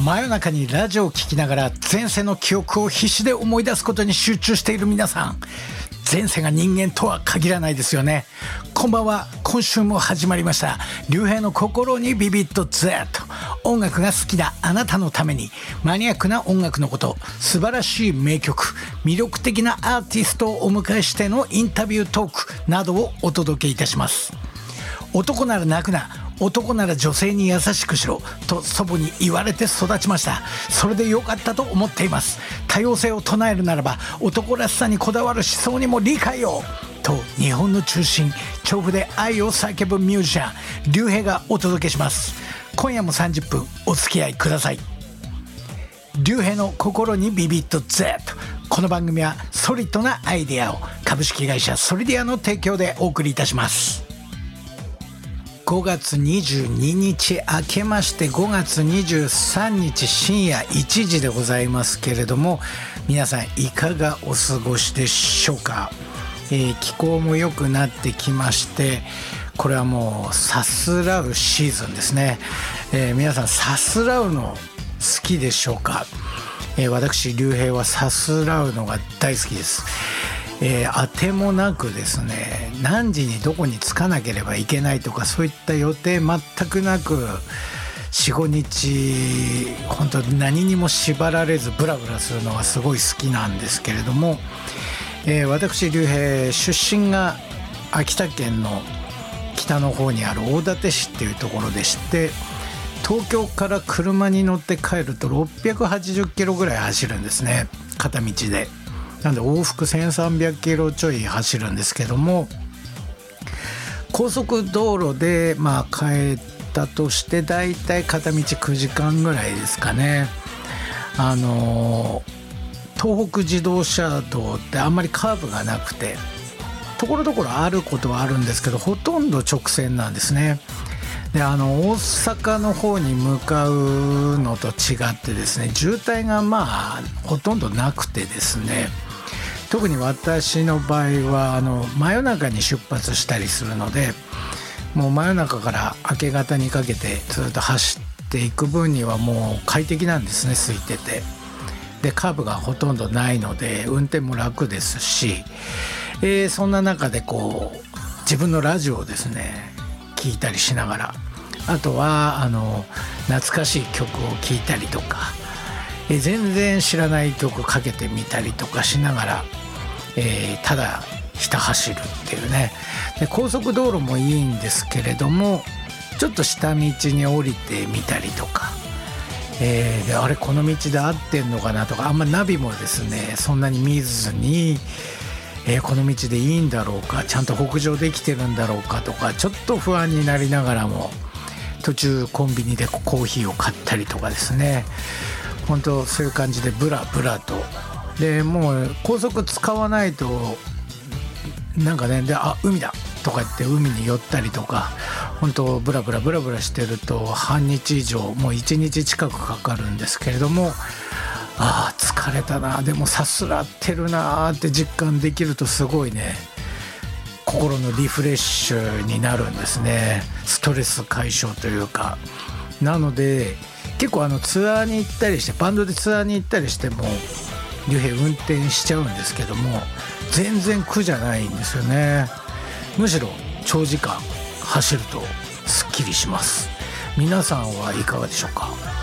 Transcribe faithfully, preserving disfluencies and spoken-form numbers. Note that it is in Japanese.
真夜中にラジオを聞きながら前世の記憶を必死で思い出すことに集中している皆さん、前世が人間とは限らないですよね。こんばんは。今週も始まりました竜兵の心にビビッと Z。 音楽が好きなあなたのためにマニアックな音楽のこと、素晴らしい名曲、魅力的なアーティストをお迎えしてのインタビュートークなどをお届けいたします。男なら泣くな、男なら女性に優しくしろと祖母に言われて育ちました。それで良かったと思っています。多様性を唱えるならば男らしさにこだわる思想にも理解をと、日本の中心調布で愛を叫ぶミュージシャン竜兵がお届けします。今夜もさんじゅっぷんお付き合いください。竜兵の心にビビッと Z。 この番組はソリッドなアイデアを株式会社ソリディアの提供でお送りいたします。ごがつにじゅうににち明けましてごがつにじゅうさんにち深夜いちじでございますけれども、皆さんいかがお過ごしでしょうか。えー、気候も良くなってきまして、これはもうさすらうシーズンですね。えー、皆さんさすらうの好きでしょうか。えー、私竜兵はさすらうのが大好きです。えー、当てもなくですね、何時にどこに着かなければいけないとかそういった予定全くなく よん,ご 日本当何にも縛られずブラブラするのがすごい好きなんですけれども、えー、私竜兵出身が秋田県の北の方にある大館市っていうところでして、東京から車に乗って帰るとろっぴゃくはちじゅっキロぐらい走るんですね、片道で。なんで往復せんさんびゃくキロちょい走るんですけども、高速道路でまあ帰ったとしてだいたい片道くじかんぐらいですかね。あの東北自動車道ってあんまりカーブがなくて、ところどころあることはあるんですけど、ほとんど直線なんですね。であの大阪の方に向かうのと違ってですね、渋滞がまあほとんどなくてですね、特に私の場合はあの真夜中に出発したりするので、もう真夜中から明け方にかけてずっと走っていく分にはもう快適なんですね、空いてて。でカーブがほとんどないので運転も楽ですし、えー、そんな中でこう自分のラジオをですね聞いたりしながら、あとはあの懐かしい曲を聴いたりとか、え全然知らない曲かけてみたりとかしながら、えー、ただひた走るっていうね。で高速道路もいいんですけれども、ちょっと下道に降りてみたりとか、えー、であれこの道で合ってんのかなとか、あんまナビもですねそんなに見ずに、えー、この道でいいんだろうか、ちゃんと北上できてるんだろうかとか、ちょっと不安になりながらも途中コンビニでコーヒーを買ったりとかですね、本当そういう感じでブラブラと。でもう高速使わないとなんかね、であ海だとか言って海に寄ったりとか、本当ブラブラブラブラしてると半日以上、もういちにち近くかかるんですけれども、あー疲れたな、でもさすらってるなって実感できるとすごいね、心のリフレッシュになるんですね。ストレス解消というか。なので結構あのツアーに行ったりして、バンドでツアーに行ったりしても竜兵運転しちゃうんですけども、全然苦じゃないんですよね。むしろ長時間走るとすっきりします。皆さんはいかがでしょうか。